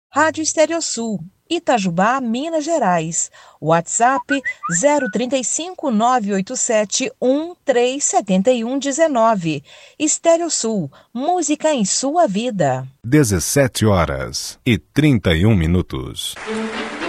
Rádio Estereosul, Itajubá, Minas Gerais. WhatsApp 035 987 1371 19. Estereosul, música em sua vida. 17h31.